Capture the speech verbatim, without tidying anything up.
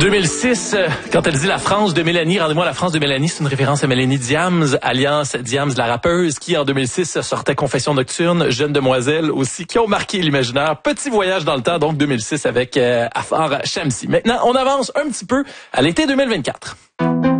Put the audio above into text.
deux mille six, quand elle dit la France de Mélanie, rendez-moi la France de Mélanie, c'est une référence à Mélanie Diams, alliance Diams la rappeuse, qui en deux mille six sortait Confession nocturne, Jeune demoiselle aussi, qui ont marqué l'imaginaire. Petit voyage dans le temps, donc deux mille six avec euh, Afar Shamsi. Maintenant, on avance un petit peu à l'été deux mille vingt-quatre.